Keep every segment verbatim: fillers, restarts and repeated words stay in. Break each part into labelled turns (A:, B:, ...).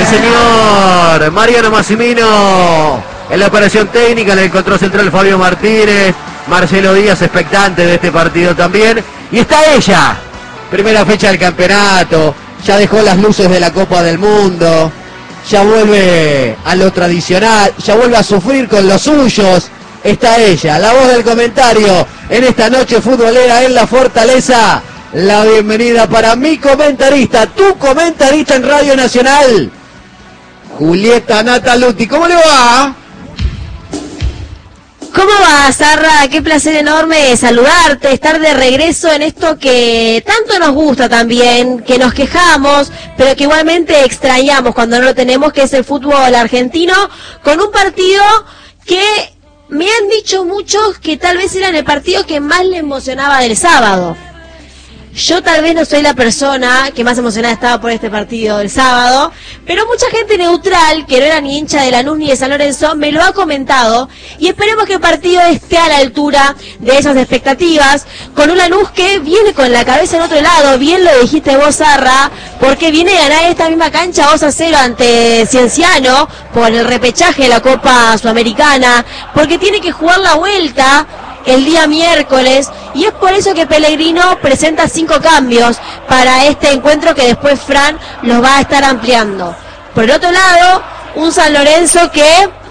A: el señor Mariano Massimino en la operación técnica, en el control central Fabio Martínez, Marcelo Díaz expectante de este partido también. Y está ella, primera fecha del campeonato, ya dejó las luces de la Copa del Mundo, ya vuelve a lo tradicional, ya vuelve a sufrir con los suyos. Está ella, la voz del comentario en esta noche futbolera en la Fortaleza. La bienvenida para mi comentarista, tu comentarista en Radio Nacional, Julieta Nataluti. ¿Cómo le va?
B: ¿Cómo va, Zarra? Qué placer enorme saludarte, estar de regreso en esto que tanto nos gusta también, que nos quejamos, pero que igualmente extrañamos cuando no lo tenemos, que es el fútbol argentino, con un partido que me han dicho muchos que tal vez era el partido que más le emocionaba del sábado. Yo tal vez no soy la persona que más emocionada estaba por este partido del sábado, pero mucha gente neutral, que no era ni hincha de Lanús ni de San Lorenzo, me lo ha comentado, y esperemos que el partido esté a la altura de esas expectativas, con un Lanús que viene con la cabeza en otro lado, bien lo dijiste vos, Zarra, porque viene a ganar esta misma cancha dos a cero ante Cienciano, por el repechaje de la Copa Sudamericana, porque tiene que jugar la vuelta el día miércoles, y es por eso que Pellegrino presenta cinco cambios para este encuentro que después Fran los va a estar ampliando. Por el otro lado, un San Lorenzo que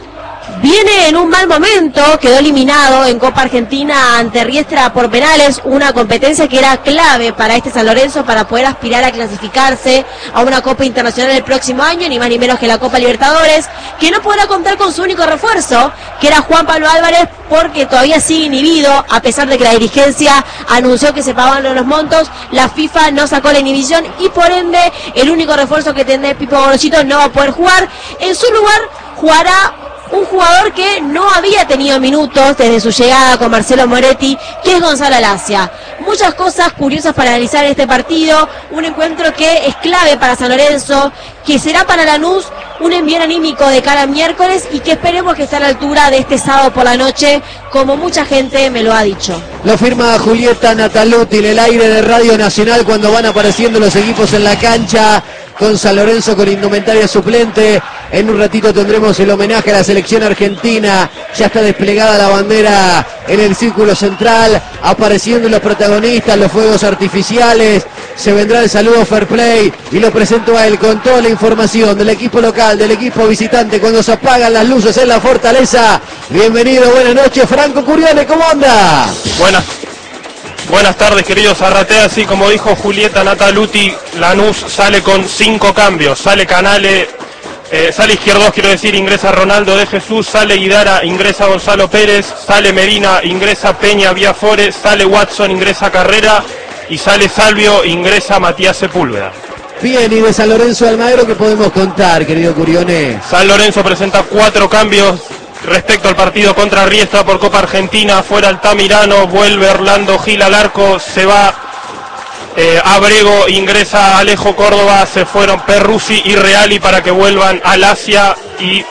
B: viene en un mal momento, quedó eliminado en Copa Argentina ante Riestra por penales, una competencia que era clave para este San Lorenzo para poder aspirar a clasificarse a una Copa Internacional el próximo año, ni más ni menos que la Copa Libertadores, que no podrá contar con su único refuerzo, que era Juan Pablo Álvarez, porque todavía sigue inhibido, a pesar de que la dirigencia anunció que se pagaban los montos. La FIFA no sacó la inhibición y por ende el único refuerzo que tendrá Pipo Gorosito no va a poder jugar. En su lugar jugará un jugador que no había tenido minutos desde su llegada con Marcelo Moretti, que es Gonzalo Alacia. Muchas cosas curiosas para analizar en este partido, un encuentro que es clave para San Lorenzo, que será para Lanús un envío anímico de cara a miércoles y que esperemos que esté a la altura de este sábado por la noche, como mucha gente me lo ha dicho.
A: Lo firma Julieta Nataluti en el aire de Radio Nacional cuando van apareciendo los equipos en la cancha, con San Lorenzo con indumentaria suplente. En un ratito tendremos el homenaje a la selección argentina. Ya está desplegada la bandera en el círculo central, apareciendo los protagonistas, los fuegos artificiales. Se vendrá el saludo Fair Play y lo presento a él con toda la información del equipo local, del equipo visitante, cuando se apagan las luces en la Fortaleza. Bienvenido, buenas noches, Franco Curione, ¿cómo anda?
C: Buenas Buenas tardes, queridos Arratea. Así como dijo Julieta Nataluti, Lanús sale con cinco cambios. Sale Canale, eh, sale Izquierdos, quiero decir, ingresa Ronaldo de Jesús, sale Guidara, ingresa Gonzalo Pérez, sale Medina, ingresa Peña Viafore, sale Watson, ingresa Carrera, y sale Salvio, ingresa Matías Sepúlveda.
A: Bien, y de San Lorenzo de Almagro, ¿qué podemos contar, querido Curione?
C: San Lorenzo presenta cuatro cambios respecto al partido contra Riestra por Copa Argentina. Fuera Altamirano, vuelve Orlando Gil al arco, se va eh, Abrego, ingresa Alejo Córdoba, se fueron Perruzzi y Reali para que vuelvan al Asia y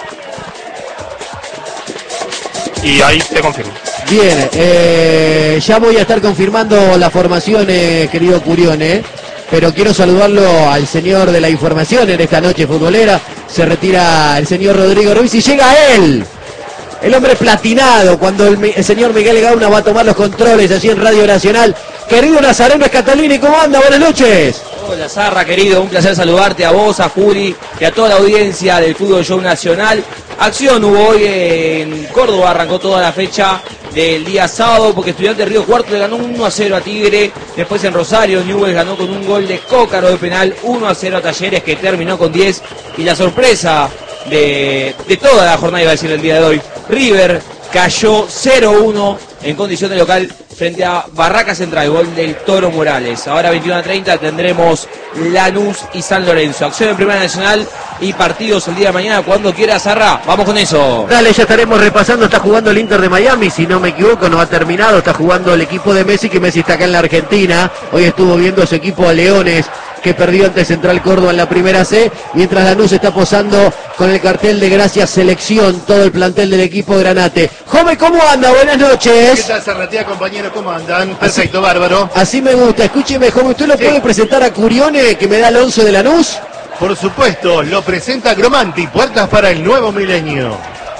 C: y ahí te confirmo.
A: Bien, eh, ya voy a estar confirmando la formación, eh, querido Curione, pero quiero saludarlo al señor de la información en esta noche futbolera. Se retira el señor Rodrigo Ruiz y llega él, el hombre platinado, cuando el, el señor Miguel Gauna va a tomar los controles allí en Radio Nacional. Querido Nazareno Escatalini, ¿cómo anda? Buenas noches.
D: Hola, Zarra, querido, un placer saludarte a vos, a Juli y a toda la audiencia del Fútbol Show Nacional. Acción hubo hoy en Córdoba, arrancó toda la fecha del día sábado, porque Estudiantes Río Cuarto le ganó uno a cero a Tigre. Después en Rosario, Newell's ganó con un gol de Cócaro de penal, uno a cero a Talleres, que terminó con diez. Y la sorpresa de, de toda la jornada, iba a decir, el día de hoy, River cayó cero uno en condición de local frente a Barraca Central, gol del Toro Morales. Ahora veintiuno a treinta tendremos Lanús y San Lorenzo. Acción en Primera Nacional y partidos el día de mañana cuando quiera, Zarra. Vamos con eso.
A: Dale, ya estaremos repasando. Está jugando el Inter de Miami, si no me equivoco, no ha terminado. Está jugando el equipo de Messi, que Messi está acá en la Argentina. Hoy estuvo viendo su equipo a Leones, que perdió ante Central Córdoba en la primera C, mientras Lanús está posando con el cartel de Gracias Selección, todo el plantel del equipo Granate. Jome, ¿cómo anda? Buenas noches.
E: ¿Qué tal, Zarratea, compañeros? ¿Cómo andan? Perfecto, así, bárbaro.
A: Así me gusta. Escúcheme, Jome, ¿usted lo sí. puede presentar a Curione, que me da el once de Lanús?
E: por supuesto, lo presenta Gromanti, puertas para el nuevo milenio.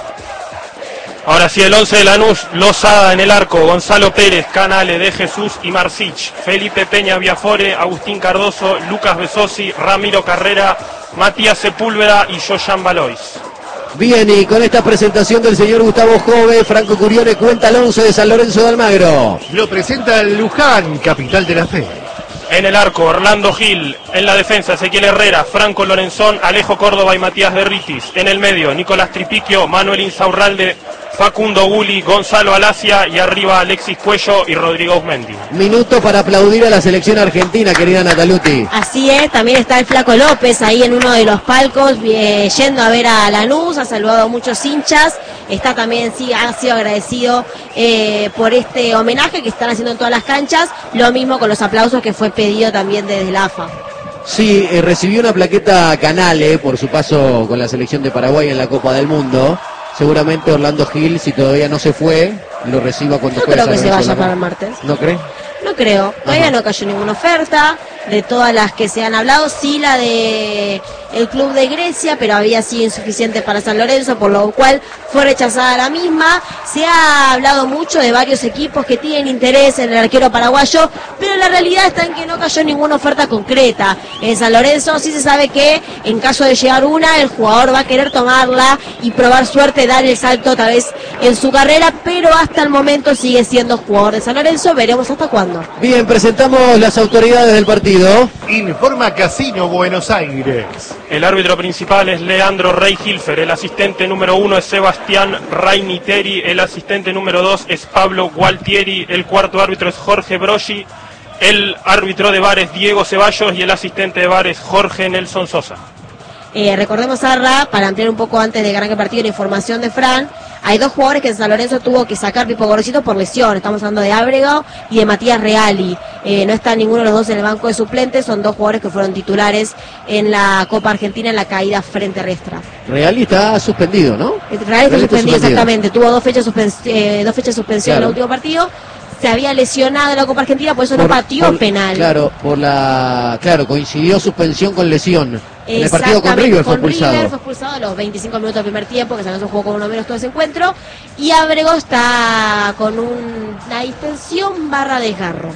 C: Ahora sí, el once de Lanús, Lozada en el arco, Gonzalo Pérez, Canale, De Jesús y Marcich, Felipe Peña Viafore, Agustín Cardoso, Lucas Besosi, Ramiro Carrera, Matías Sepúlveda y Joyan Valois.
A: Bien, y con esta presentación del señor Gustavo Jove, Franco Curione cuenta el once de San Lorenzo de Almagro.
E: Lo presenta Luján, capital de la fe.
C: En el arco, Orlando Gil. En la defensa, Ezequiel Herrera, Franco Lorenzón, Alejo Córdoba y Matías Derritis. En el medio, Nicolás Tripiquio, Manuel Insaurralde, Facundo Guli, Gonzalo Alacia y arriba Alexis Cuello y Rodrigo Osmendi.
A: Minuto para aplaudir a la selección argentina, querida Nataluti.
B: Así es, también está el Flaco López ahí en uno de los palcos, eh, yendo a ver a Lanús, ha saludado a muchos hinchas, está también, sí, ha sido agradecido eh, por este homenaje que están haciendo en todas las canchas, lo mismo con los aplausos que fue pedido también desde la A F A.
A: Sí, eh, recibió una plaqueta Canale por su paso con la selección de Paraguay en la Copa del Mundo. Seguramente Orlando Gil, si todavía no se fue, lo reciba cuando
B: No
A: juegue.
B: creo que se vaya para el martes.
A: ¿No cree?
B: No creo, todavía
A: Ajá.
B: no cayó ninguna oferta de todas las que se han hablado, sí la de el club de Grecia, pero había sido insuficiente para San Lorenzo, por lo cual fue rechazada la misma. Se ha hablado mucho de varios equipos que tienen interés en el arquero paraguayo, pero la realidad está en que no cayó ninguna oferta concreta. En San Lorenzo sí se sabe que en caso de llegar una, el jugador va a querer tomarla y probar suerte, dar el salto otra vez en su carrera, pero hasta el momento sigue siendo jugador de San Lorenzo, veremos hasta cuándo.
A: Bien, presentamos las autoridades del partido.
E: Informa Casino Buenos Aires.
C: El árbitro principal es Leandro Rey Hilfer, el asistente número uno es Sebastián Rainiteri, el asistente número dos es Pablo Gualtieri, el cuarto árbitro es Jorge Broggi, el árbitro de VAR es Diego Ceballos y el asistente de VAR es Jorge Nelson Sosa.
B: Eh, recordemos, Arra, para ampliar un poco antes de que arranque el partido, la información de Fran, hay dos jugadores que San Lorenzo tuvo que sacar Pipo Gorosito por lesión, estamos hablando de Ábrego y de Matías Reali, eh, no está ninguno de los dos en el banco de suplentes, son dos jugadores que fueron titulares en la Copa Argentina en la caída frente a Riestra.
A: Reali está suspendido, ¿no?
B: Reali está
A: Reali está
B: suspendido,
A: suspendido.
B: exactamente, tuvo dos fechas, suspens eh, dos fechas de suspensión
A: Claro.
B: en el último partido, se había lesionado en la Copa Argentina, por eso no
A: Por-
B: pateó
A: por-
B: penal.
A: Claro, por la, claro, coincidió suspensión con lesión. En el partido con
B: Exactamente,
A: River fue
B: con
A: expulsado.
B: River fue expulsado a los veinticinco minutos del primer tiempo, que San Lorenzo jugó con uno menos todo ese encuentro, y Ábrego está con un- una distensión barra desgarro.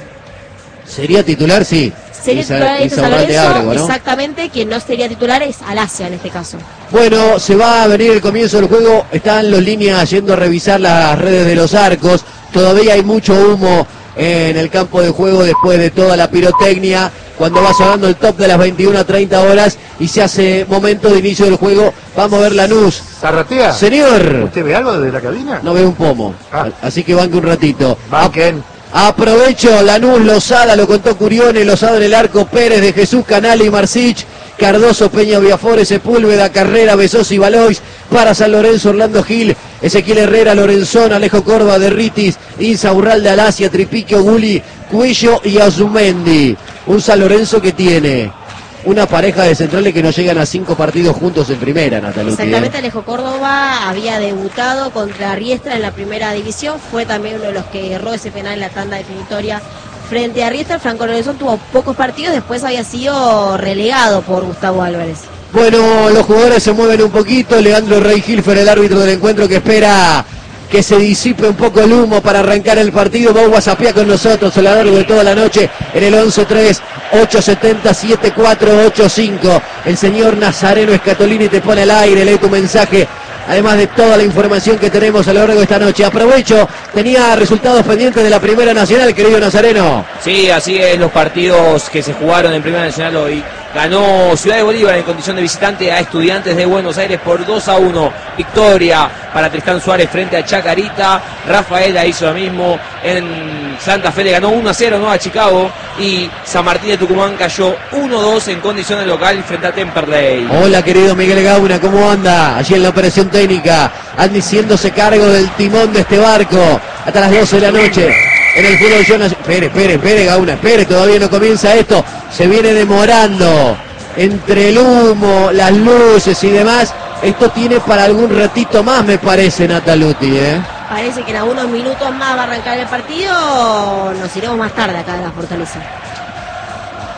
A: Sería titular, sí.
B: Sería
A: Isa-
B: titular de San
A: Isaurralde
B: Lorenzo,
A: Ábrego, ¿no?
B: exactamente, quien no sería titular es Alacia en este caso.
A: Bueno, se va a venir el comienzo del juego. Están los líneas yendo a revisar las redes de los arcos. Todavía hay mucho humo en el campo de juego después de toda la pirotecnia. Cuando va sonando el top de las veintiuna a treinta horas y se hace momento de inicio del juego, vamos a ver Lanús.
E: ¿Zarratea?
A: Señor,
E: ¿Usted ve algo desde la cabina?
A: no veo un pomo,
E: Ah.
A: así que banque un ratito.
E: Banquen.
A: Aprovecho, Lanús, Lozada, lo contó Curione, Lozada en el arco, Pérez, De Jesús, Canale y Marcich, Cardoso, Peña, Viafore, Sepúlveda, Carrera, Besos y Valois, para San Lorenzo, Orlando Gil, Ezequiel Herrera, Lorenzón, Alejo Córdoba, Derritis, Insaurralde, Alacia, Tripiquio, Guli, Cuello y Azumendi. Un San Lorenzo que tiene una pareja de centrales que no llegan a cinco partidos juntos en primera, Nataluti.
B: Exactamente, Alejo Córdoba había debutado contra Riestra en la primera división, fue también uno de los que erró ese penal en la tanda definitoria frente a Riestra. Franco Lorenzón tuvo pocos partidos, después había sido relegado por Gustavo Álvarez.
A: Bueno, los jugadores se mueven un poquito. Leandro Rey Hilfer, el árbitro del encuentro, que espera que se disipe un poco el humo para arrancar el partido. Va a WhatsAppía con nosotros a lo largo de toda la noche en el once tres ocho siete cero siete cuatro ocho cinco. El señor Nazareno Escatolini te pone al aire, lee tu mensaje. Además de toda la información que tenemos a lo largo de esta noche. Aprovecho, tenía resultados pendientes de la Primera Nacional, querido Nazareno.
D: Sí, así es, los partidos que se jugaron en Primera Nacional hoy. Ganó Ciudad de Bolívar en condición de visitante a Estudiantes de Buenos Aires por dos a uno. Victoria para Tristán Suárez frente a Chacarita. Rafaela hizo lo mismo. En Santa Fe le ganó uno a cero, ¿no?, a Chicago. Y San Martín de Tucumán cayó uno a dos en condición de local frente a Temperley.
A: Hola, querido Miguel Gauna, ¿cómo anda? Allí en la operación técnica, haciéndose cargo del timón de este barco hasta las doce de la noche. En el fútbol yo nac- Espere, espere, espere, Gauna, espere, todavía no comienza esto. Se viene demorando entre el humo, las luces y demás. Esto tiene para algún ratito más, me parece, Nataluti, ¿eh?
B: Parece que en algunos minutos más va a arrancar el partido, nos iremos más tarde acá de la Fortaleza.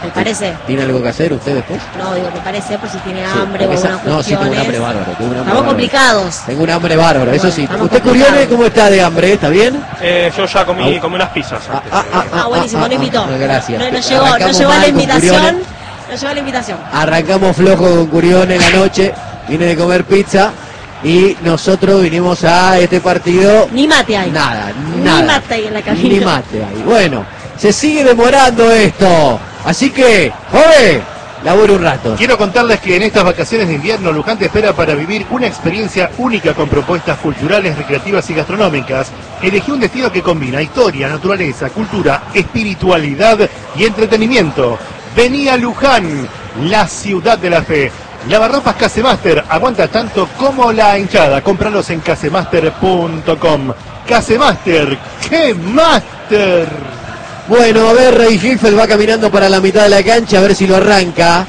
B: Me parece.
A: ¿Tiene algo que hacer usted después?
B: No, digo, me parece, por si tiene
A: Sí,
B: hambre o
A: porque esa-
B: alguna
A: No, sí, tengo un hambre
B: cuestiones.
A: bárbaro. Tengo un hambre
B: Estamos
A: bárbaro.
B: complicados.
A: Tengo un hambre bárbaro, eso sí.
B: Estamos
A: ¿Usted,
B: complicados.
A: Curione, cómo está de hambre? ¿Está bien?
C: Eh, yo ya comí,
A: Au.
C: comí unas pizzas
A: Ah,
C: antes.
A: ah, ah,
B: Ah, buenísimo, no invitó.
A: ah, gracias.
B: No, no llegó, no
A: Arrancamos
B: llegó a la
A: mal con
B: invitación.
A: Curione.
B: No llegó a la invitación.
A: Arrancamos flojo con Curione en la noche. Viene de comer pizza. Y nosotros vinimos a este partido.
B: Ni mate hay.
A: Nada,
B: Ni
A: nada.
B: mate hay en la cabina.
A: Ni mate ahí. Bueno, se sigue demorando esto. Así que, joven, laburo un rato.
E: Quiero contarles que en estas vacaciones de invierno Luján te espera para vivir una experiencia única con propuestas culturales, recreativas y gastronómicas. Elegí un destino que combina historia, naturaleza, cultura, espiritualidad y entretenimiento. Vení a Luján, la ciudad de la fe. Lavarropas Casemaster, aguanta tanto como la hinchada. Cómpralos en casemaster punto com. Casemaster, ¡qué master!
A: Bueno, a ver, Rey Hilfeld va caminando para la mitad de la cancha, a ver si lo arranca.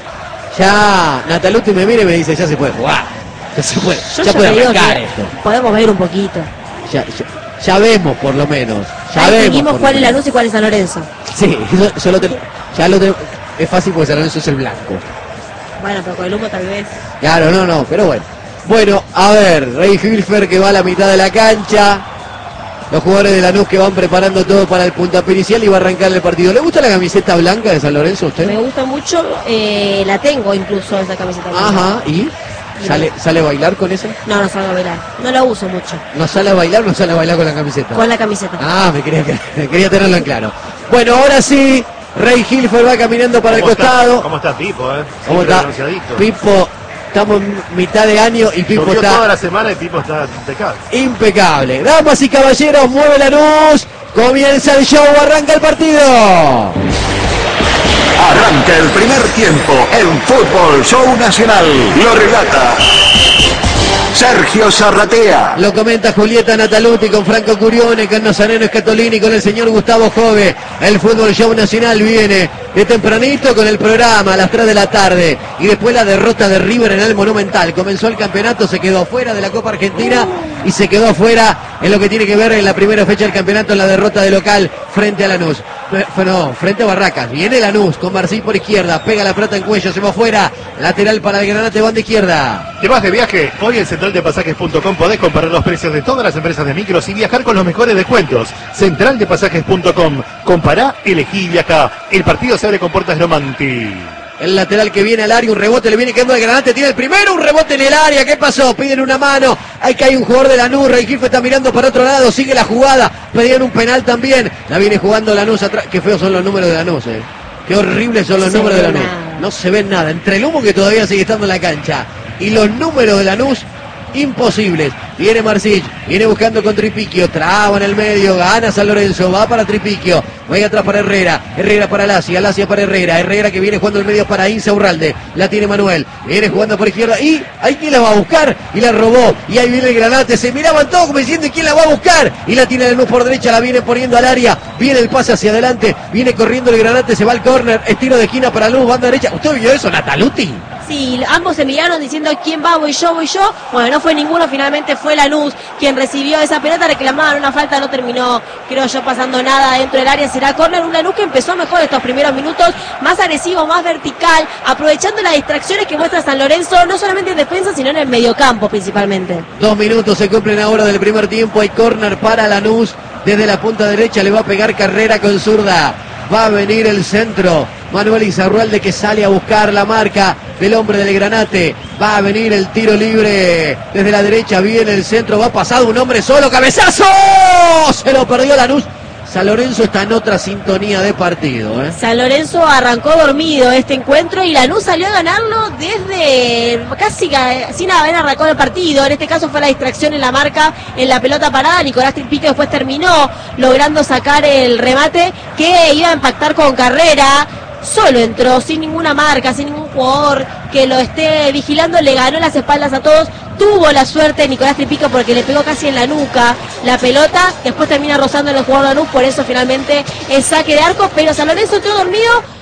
A: Ya, Nataluti me mira y me dice, ya se puede jugar. Ya se puede,
B: Yo
A: ya
B: ya
A: puede
B: te digo
A: arrancar
B: que
A: esto.
B: podemos ver un poquito.
A: Ya, ya, ya vemos, por lo menos. Ya
B: Ahí
A: vemos.
B: dijimos
A: por
B: cuál
A: lo
B: es la
A: menos.
B: luz y cuál es San Lorenzo.
A: Sí, yo, yo lo tengo. Ya lo tengo. Es fácil porque San Lorenzo es el blanco.
B: Bueno, pero con el humo tal vez.
A: Claro, no, no, pero bueno. Bueno, a ver, Rey Hilfer que va a la mitad de la cancha. Los jugadores de Lanús que van preparando todo para el puntapié inicial y va a arrancar el partido. ¿Le gusta la camiseta blanca de San Lorenzo a usted?
B: Me gusta mucho, eh, la tengo incluso esa camiseta.
A: Ajá, ¿y? ¿Sale, ¿Sale a bailar con esa?
B: No, no salgo a bailar. No la uso mucho.
A: ¿No sale a bailar o no sale a bailar con la camiseta?
B: Con la camiseta.
A: Ah, me quería, me quería tenerlo en claro. Bueno, ahora sí, Rey Hilfer va caminando para el
E: ¿Cómo está?
A: costado.
E: ¿Cómo está Pipo, eh?
A: ¿Cómo
E: Siempre
A: está?
E: bronceadito.
A: Pipo, estamos en mitad de año y Pipo
E: Llovió
A: está
E: toda la semana y Pipo está impecable.
A: impecable. Damas y caballeros, mueve la luz. Comienza el show, arranca el partido.
F: Arranca el primer tiempo en Fútbol Show Nacional. Lo relata Sergio Zarratea.
A: Lo comenta Julieta Nataluti con Franco Curione, con Nazareno Escatolini, con el señor Gustavo Jove. El Fútbol Show Nacional viene de tempranito con el programa a las tres de la tarde. Y después la derrota de River en el Monumental. Comenzó el campeonato, se quedó fuera de la Copa Argentina y se quedó fuera en lo que tiene que ver en la primera fecha del campeonato, en la derrota de local frente a Lanús. No, frente a Barracas. Viene Lanús con Marcín por izquierda, pega la pelota en cuello, se va fuera. Lateral para el Granate, banda izquierda.
E: ¿Te vas de viaje? Hoy en central de pasajes punto com podés comparar los precios de todas las empresas de micros y viajar con los mejores descuentos. central de pasajes punto com. Compará, elegí y viajá. El partido se abre con puertas Romanti.
A: El lateral que viene al área, un rebote, le viene quedando al Granate, tiene el primero, un rebote en el área, ¿qué pasó? Piden una mano, hay que hay un jugador de Lanús, Rey Hilfer está mirando para otro lado, sigue la jugada, pedían un penal también, la viene jugando Lanús atrás, qué feos son los números de Lanús, eh. Qué horribles son los
B: Se
A: números de
B: ve
A: Lanús,
B: nada.
A: no se ven nada, entre el humo que todavía sigue estando en la cancha y los números de Lanús, imposibles. Viene Marcich, viene buscando con Tripiquio, traba en el medio, gana San Lorenzo, va para Tripiquio, va atrás para Herrera, Herrera para Lacia, Lacia para Herrera, Herrera que viene jugando el medio para Insaurralde, la tiene Manuel, viene jugando por izquierda y ahí quién la va a buscar y la robó y ahí viene el Granate, se miraban todos como diciendo quién la va a buscar y la tiene Lanús por derecha, la viene poniendo al área, viene el pase hacia adelante, viene corriendo el Granate, se va al córner, estiro de esquina para Lanús, banda derecha. ¿Usted vio eso, Nataluti?
B: Sí, ambos se miraron diciendo quién va, voy yo, voy yo. Bueno, no fue ninguno, finalmente fue Lanús quien recibió esa pelota, reclamaban una falta, no terminó, creo yo, pasando nada dentro del área, será córner. Un Lanús que empezó mejor estos primeros minutos, más agresivo, más vertical, aprovechando las distracciones que muestra San Lorenzo, no solamente en defensa, sino en el mediocampo principalmente.
A: Dos minutos se cumplen ahora del primer tiempo, hay córner para Lanús, desde la punta derecha le va a pegar Carrera con zurda. Va a venir el centro. Manuel Insaurralde que sale a buscar la marca del hombre del Granate. Va a venir el tiro libre. Desde la derecha viene el centro. Va pasado un hombre solo. ¡Cabezazo! Se lo perdió Lanús. San Lorenzo está en otra sintonía de partido, ¿eh?
B: San Lorenzo arrancó dormido este encuentro y Lanús salió a ganarlo desde casi sin haber arrancado el partido. En este caso fue la distracción en la marca, en la pelota parada. Nicolás Tripiquio después terminó logrando sacar el remate que iba a impactar con Carrera. Solo entró, sin ninguna marca, sin ningún jugador que lo esté vigilando, le ganó las espaldas a todos. Tuvo la suerte Nicolás Tripiquio porque le pegó casi en la nuca la pelota, después termina rozando en el jugador Lanús, por eso finalmente el saque de arco, pero San Lorenzo entró dormido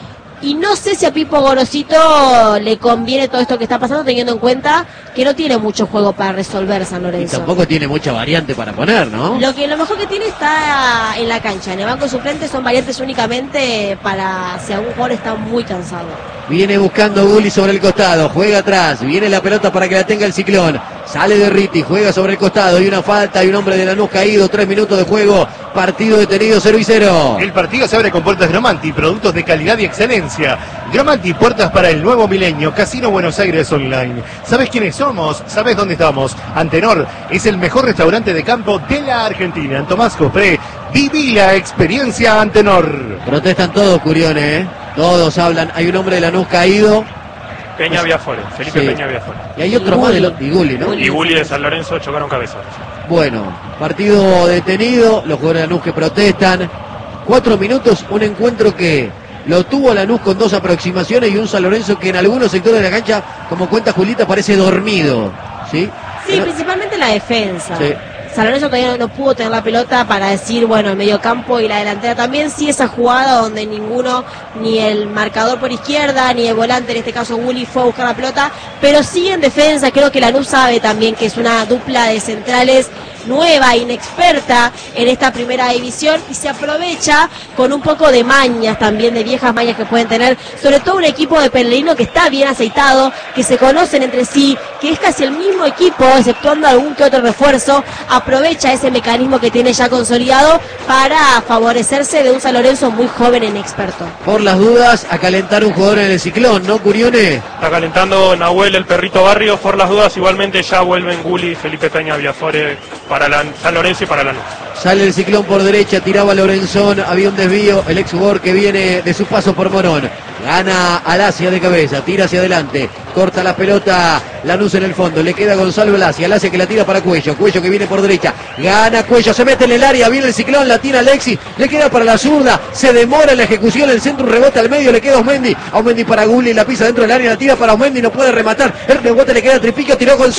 B: y no sé si a Pipo Gorosito le conviene todo esto que está pasando, teniendo en cuenta que no tiene mucho juego para resolver San Lorenzo.
A: Y tampoco tiene mucha variante para poner, ¿no?
B: Lo que lo mejor que tiene está en la cancha. En el banco de suplentes son variantes únicamente para si algún jugador está muy cansado.
A: Viene buscando Gulli sobre el costado, juega atrás, viene la pelota para que la tenga el Ciclón, sale de Riti, juega sobre el costado, y una falta, y un hombre de Lanús caído, tres minutos de juego, partido detenido, cero y cero.
E: El partido se abre con puertas Gromanti, productos de calidad y excelencia. Gromanti, puertas para el nuevo milenio, Casino Buenos Aires Online. ¿Sabes quiénes somos? ¿Sabes dónde estamos? Antenor es el mejor restaurante de campo de la Argentina. En Tomás Copré, viví la experiencia Antenor.
A: Protestan todos, Curione, ¿eh? Todos hablan, hay un hombre de Lanús caído.
C: Peña
A: pues,
C: Viafore, Felipe
A: sí.
C: Peña Viafore.
A: Y hay otro más de los y Gulli, ¿no?
C: Y Gulli de San Lorenzo chocaron cabezas.
A: Bueno, partido detenido, los jugadores de Lanús que protestan. Cuatro minutos, un encuentro que lo tuvo Lanús con dos aproximaciones y un San Lorenzo que en algunos sectores de la cancha, como cuenta Julita, parece dormido. ¿Sí?
B: Sí, Pero, principalmente la defensa.
A: Sí.
B: San Lorenzo todavía no, no pudo tener la pelota para decir, bueno, el mediocampo y la delantera también, sí esa jugada donde ninguno, ni el marcador por izquierda, ni el volante, en este caso Gulli, fue a buscar la pelota, pero sí en defensa. Creo que Lanús sabe también que es una dupla de centrales nueva, inexperta en esta primera división, y se aprovecha con un poco de mañas también, de viejas mañas que pueden tener, sobre todo un equipo de Pellegrino que está bien aceitado, que se conocen entre sí, que es casi el mismo equipo, exceptuando algún que otro refuerzo. Aprovecha ese mecanismo que tiene ya consolidado para favorecerse de un San Lorenzo muy joven e inexperto.
A: Por las dudas, a calentar un jugador en el Ciclón, ¿no, Curione?
C: Está calentando Nahuel, el perrito Barrio. Por las dudas, igualmente ya vuelven Gulli, Felipe Peña Viafore para la, San Lorenzo y para Lanús.
A: Sale el Ciclón por derecha, tiraba Lorenzón, había un desvío, el ex jugador que viene de su paso por Morón. Gana Alacia de cabeza, tira hacia adelante, corta la pelota, Lanús en el fondo, le queda Gonzalo Alacia, Alacia que la tira para Cuello, Cuello que viene por derecha, gana Cuello, se mete en el área, viene el Ciclón, la tira Alexis, le queda para la zurda, se demora en la ejecución, el centro, un rebote al medio, le queda Osmendi, Osmendi para Gulli, la pisa dentro del área, la tira para Osmendi, no puede rematar, el rebote le queda a Tripico, tiró con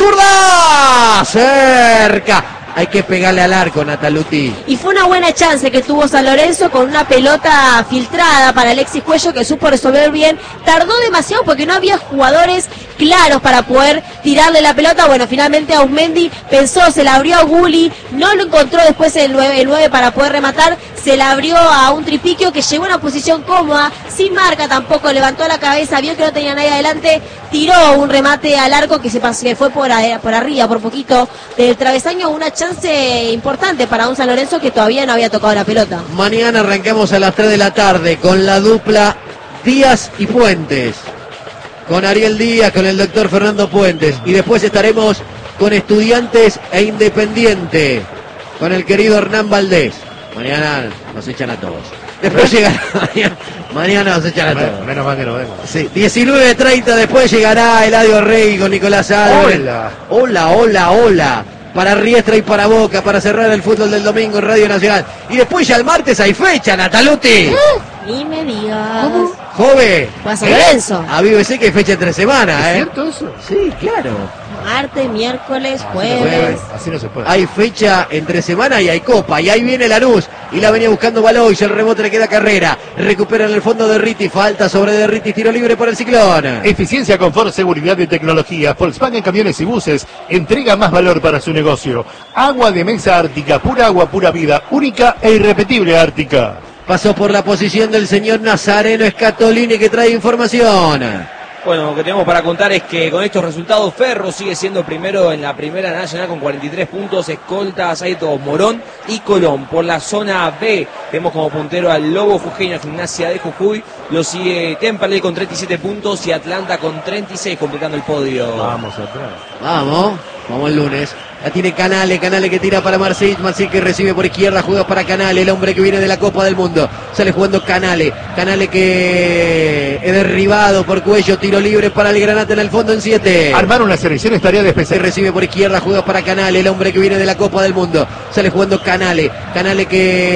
A: zurda, cerca. Hay que pegarle al arco, Nataluti.
B: Y fue una buena chance que tuvo San Lorenzo con una pelota filtrada para Alexis Cuello, que supo resolver bien. Tardó demasiado porque no había jugadores claros para poder tirarle la pelota. Bueno, finalmente Ausmendi pensó, se la abrió a Gulli, no lo encontró después el nueve, el nueve para poder rematar. Se la abrió a un Tripiquio que llegó a una posición cómoda, sin marca tampoco, levantó la cabeza, vio que no tenía nadie adelante, tiró un remate al arco que se pasó, que fue por, por arriba, por poquito, del travesaño. Una chance importante para un San Lorenzo que todavía no había tocado la pelota.
A: Mañana arrancamos a las tres de la tarde con la dupla Díaz y Puentes, con Ariel Díaz, con el doctor Fernando Puentes, y después estaremos con Estudiantes e Independiente, con el querido Hernán Valdés. Mañana nos echan a todos. Después llegará, mañana, mañana nos echan a todos.
E: Menos mal que nos vemos.
A: Sí, diecinueve treinta, después llegará Eladio Rey con Nicolás Álvarez.
E: Hola.
A: Hola, hola, hola. Para Riestra y para Boca, para cerrar el fútbol del domingo en Radio Nacional. Y después ya el martes hay fecha, Nataluti.
B: Ni me digas.
A: ¿Cómo? Jove.
B: Pues a San Lorenzo.
A: A B B C que hay fecha entre semanas,
E: ¿Es
A: ¿eh?
E: cierto eso?
A: Sí, claro.
B: Martes, miércoles,
E: Así no
B: jueves.
E: puede, así no se puede.
A: Hay fecha entre semana y hay copa. Y ahí viene Lanús. Y la venía buscando Balois. El rebote le queda Carrera. Recupera en el fondo de Riti. Falta sobre de Riti. Tiro libre por el Ciclón.
E: Eficiencia, confort, seguridad y tecnología. Volkswagen Camiones y Buses entrega más valor para su negocio. Agua de mesa Ártica. Pura agua, pura vida. Única e irrepetible Ártica.
A: Pasó por la posición del señor Nazareno Scatolini que trae información.
D: Bueno, lo que tenemos para contar es que con estos resultados Ferro sigue siendo primero en la primera nacional con cuarenta y tres puntos, escoltas hay todos Morón y Colón. Por la zona B vemos como puntero al Lobo Fujeño, Gimnasia de Jujuy, lo sigue Temperley con treinta y siete puntos y Atlanta con treinta y seis completando el podio.
E: Vamos atrás.
A: Vamos, vamos el lunes. La tiene Canale, Canale que tira para Marcel, Marcel que recibe por izquierda, juega para Canale, el hombre que viene de la Copa del Mundo. Sale jugando Canale, Canale que es derribado por Cuello, tiro libre para el Granate en el fondo en siete.
E: Armar una selección es tarea de
A: Se
E: especial.
A: recibe por izquierda, juega para Canale, el hombre que viene de la Copa del Mundo. Sale jugando Canale, Canale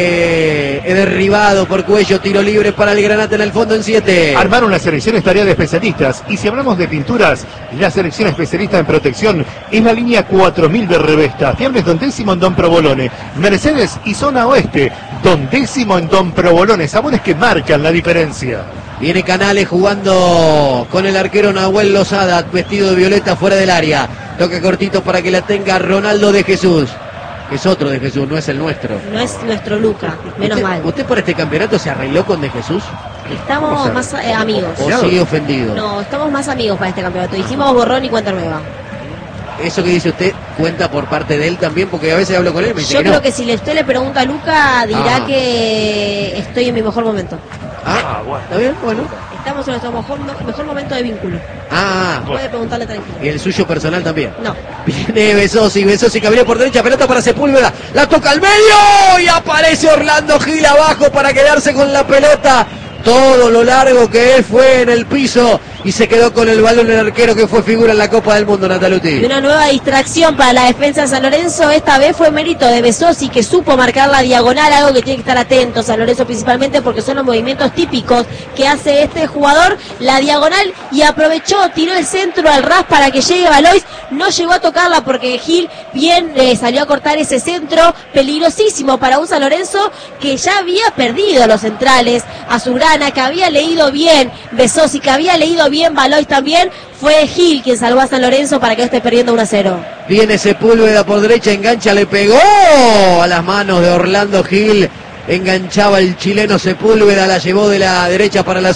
A: que es derribado por Cuello, tiro libre para el Granate en el fondo en siete.
E: Armar una selección es tarea de especialistas. Y si hablamos de pinturas, la selección especialista en protección es la línea cuatro mil de Revesta. Fiables Don Décimo en Don Provolone. Mercedes y Zona Oeste. Don Décimo en Don Provolone. Sabores que marcan la diferencia.
A: Viene Canales jugando con el arquero Nahuel Lozada, vestido de violeta fuera del área. Toca cortito para que la tenga Ronaldo de Jesús. Que es otro de Jesús, no es el nuestro.
B: No es nuestro Luca, menos
A: ¿Usted,
B: mal.
A: ¿Usted por este campeonato se arregló con de Jesús?
B: Estamos
A: O sea,
B: más eh, amigos.
A: ¿O sigue ofendido?
B: No, estamos más amigos para este campeonato. Hicimos borrón y cuenta nueva.
A: Eso que dice usted cuenta por parte de él también, porque a veces hablo con él y me dice
B: Yo
A: que
B: creo
A: no.
B: que si usted le pregunta a Luca, dirá
A: Ah.
B: que estoy en mi mejor momento.
A: Ah, bueno. ¿Está bien? Bueno.
B: Estamos en nuestro mejor, mejor momento de vínculo.
A: Ah,
B: Puede preguntarle tranquilo.
A: y el suyo personal también.
B: No.
A: Viene Besosi, Besosi que abrió por derecha, pelota para Sepúlveda, la toca al medio y aparece Orlando Gil abajo para quedarse con la pelota. Todo lo largo que él fue en el piso y se quedó con el balón el arquero que fue figura en la Copa del Mundo, Nataluti.
B: Y una nueva distracción para la defensa de San Lorenzo. Esta vez fue mérito de Besosi, que supo marcar la diagonal, algo que tiene que estar atento San Lorenzo principalmente porque son los movimientos típicos que hace este jugador. La diagonal y aprovechó, tiró el centro al ras para que llegue Valois. No llegó a tocarla porque Gil bien eh, salió a cortar ese centro peligrosísimo para un San Lorenzo que ya había perdido a los centrales, a Surana, que había leído bien Besosi, que había leído bien Valois también. Fue Gil quien salvó a San Lorenzo para que esté perdiendo uno a cero.
A: Viene Sepúlveda por derecha, engancha, le pegó a las manos de Orlando Gil. Enganchaba el chileno Sepúlveda, la llevó de la derecha para la